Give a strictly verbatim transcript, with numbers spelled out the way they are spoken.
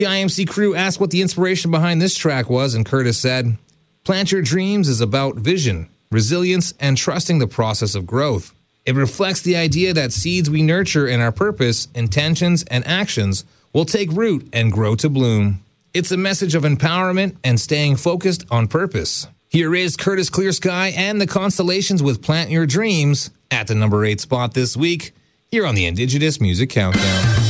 The I M C crew asked what the inspiration behind this track was, and Curtis said, "Plant Your Dreams is about vision, resilience, and trusting the process of growth. It reflects the idea that seeds we nurture in our purpose, intentions, and actions will take root and grow to bloom. It's a message of empowerment and staying focused on purpose." Here is Curtis Clearsky and the Constellations with Plant Your Dreams at the number eight spot this week, here on the Indigenous Music Countdown.